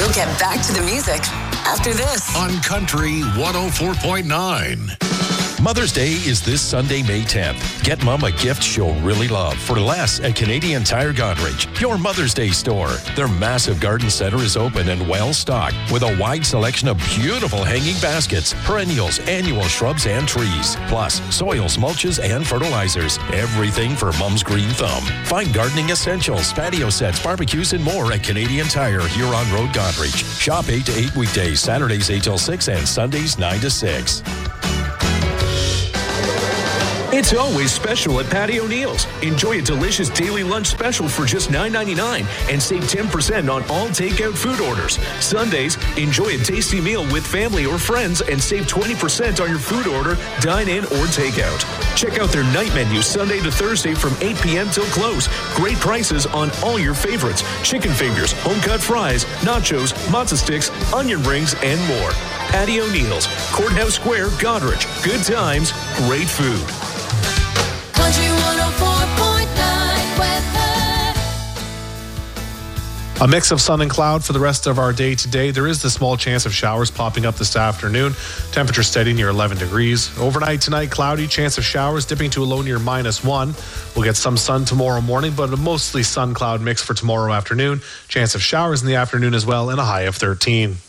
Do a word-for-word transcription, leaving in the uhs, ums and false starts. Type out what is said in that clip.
We'll get back to the music after this on Country one oh four point nine. Mother's Day is this Sunday, May tenth. Get Mom a gift she'll really love for less at Canadian Tire Godrich, your Mother's Day store. Their massive garden center is open and well-stocked with a wide selection of beautiful hanging baskets, perennials, annual shrubs, and trees. Plus, soils, mulches, and fertilizers. Everything for Mom's green thumb. Find gardening essentials, patio sets, barbecues, and more at Canadian Tire here on Road Godrich. Shop eight to eight weekdays, Saturdays eight till six, and Sundays nine to six. It's always special at Patty O'Neill's. Enjoy a delicious daily lunch special for just nine ninety-nine and save ten percent on all takeout food orders. Sundays, enjoy a tasty meal with family or friends and save twenty percent on your food order, dine-in or takeout. Check out their night menu Sunday to Thursday from eight p.m. till close. Great prices on all your favorites. Chicken fingers, home-cut fries, nachos, matzo sticks, onion rings, and more. Patty O'Neill's, Courthouse Square, Godrich. Good times, great food. Country one oh four point nine weather. A mix of sun and cloud for the rest of our day today. There is the small chance of showers popping up this afternoon. Temperature steady near eleven degrees. Overnight tonight, cloudy, chance of showers dipping to a low near minus one. We'll get some sun tomorrow morning, but a mostly sun-cloud mix for tomorrow afternoon. Chance of showers in the afternoon as well, and a high of thirteen.